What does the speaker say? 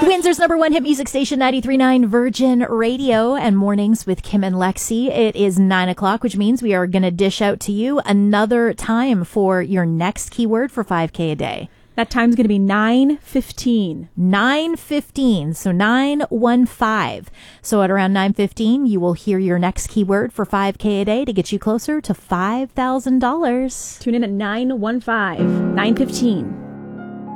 Windsor's number one hit music station, 93.9 Virgin Radio, and Mornings with Kim and Lexi. It is 9 o'clock, which means we are going to dish out to you another time for your next keyword for 5K a day. That time's going to be 9:15. 9:15, so 9:15. So at around 9:15, you will hear your next keyword for 5K a day to get you closer to $5,000. Tune in at 9:15, 9:15.